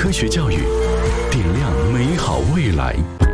科学教育，点亮美好未来。